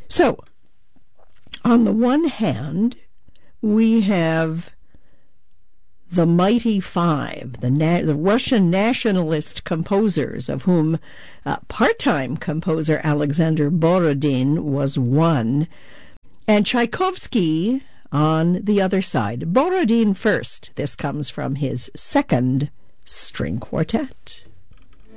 So, on the one hand, we have the Mighty Five, the Russian nationalist composers, of whom part-time composer Alexander Borodin was one, and Tchaikovsky on the other side. Borodin first. This comes from his second string quartet.